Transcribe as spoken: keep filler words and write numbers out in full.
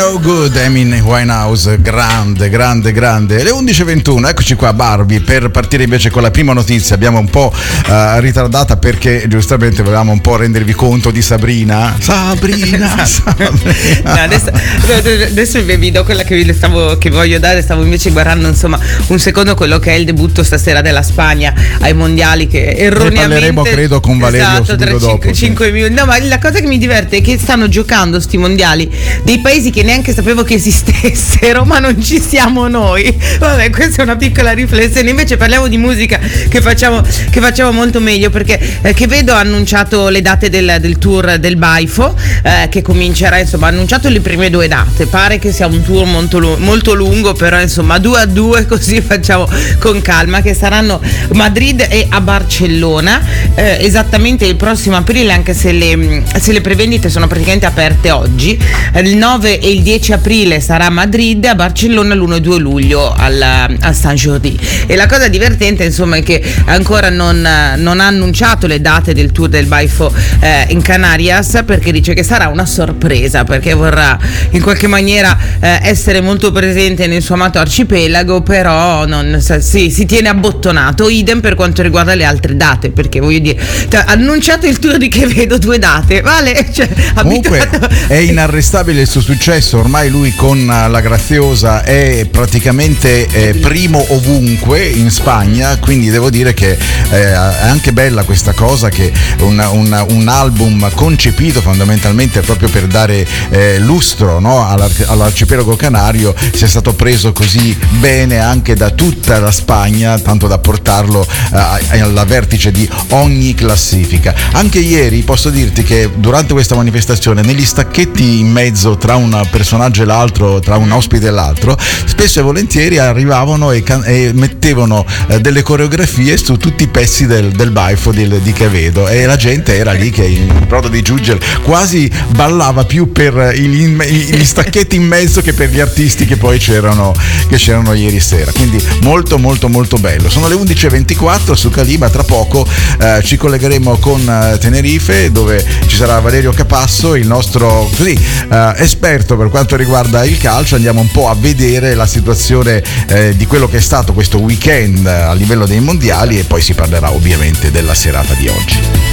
No Good, Amy Winehouse, grande, grande, grande. Le undici e ventuno, eccoci qua Barbie, per partire invece con la prima notizia. Abbiamo un po' uh, ritardata perché giustamente volevamo un po' rendervi conto di Sabrina. Sabrina, Sabrina. No, adesso, adesso vi do quella che vi stavo, che voglio dare. Stavo invece guardando insomma un secondo quello che è il debutto stasera della Spagna ai mondiali, che erroneamente ne parleremo credo con Valerio, esatto, tra dopo, cinque sì. minuti. No, ma la cosa che mi diverte è che stanno giocando sti mondiali dei paesi che neanche sapevo che esistessero, ma non ci siamo noi. Vabbè, questa è una piccola riflessione. Invece parliamo di musica che facciamo, che facciamo molto meglio, perché eh, Quevedo ha annunciato le date del, del tour del Baifo, eh, che comincerà, insomma, ha annunciato le prime due date. Pare che sia un tour molto, molto lungo, però insomma due a due, così facciamo con calma, che saranno Madrid e a Barcellona, eh, esattamente il prossimo aprile, anche se le, se le prevendite sono praticamente aperte oggi. Il nove e il dieci aprile sarà a Madrid, a Barcellona l'uno e due luglio al, al San Jordi. E la cosa divertente insomma è che ancora non, non ha annunciato le date del tour del Baifo eh, in Canarias, perché dice che sarà una sorpresa, perché vorrà in qualche maniera eh, essere molto presente nel suo amato arcipelago, però non, sì, si tiene abbottonato. Idem per quanto riguarda le altre date, perché voglio dire, ha annunciato il tour di Quevedo, due date, vale? Cioè, comunque abituato... è inarrestabile il suo successo, ormai lui con la Graziosa è praticamente eh, primo ovunque in Spagna, quindi devo dire che eh, è anche bella questa cosa, che un, un, un album concepito fondamentalmente proprio per dare eh, lustro, no, all'arcipelago canario sia stato preso così bene anche da tutta la Spagna, tanto da portarlo eh, alla vertice di ogni classifica. Anche ieri posso dirti che durante questa manifestazione, negli stacchetti in mezzo tra un personaggio e l'altro, tra un ospite e l'altro, spesso e volentieri arrivavano e, can- e mettevano eh, delle coreografie su tutti i pezzi del, del Baifo di, di Quevedo, e la gente era lì che in proda di giugel quasi ballava più per gli, gli stacchetti in mezzo che per gli artisti che poi c'erano, che c'erano ieri sera. Quindi molto molto molto bello. Sono le undici e ventiquattro su Caliba. Tra poco eh, ci collegheremo con eh, Tenerife, dove ci sarà Valerio Capasso, il nostro così eh, esperto per quanto riguarda il calcio. Andiamo un po' a vedere la situazione eh, di quello che è stato questo weekend a livello dei mondiali, e poi si parlerà ovviamente della serata di oggi.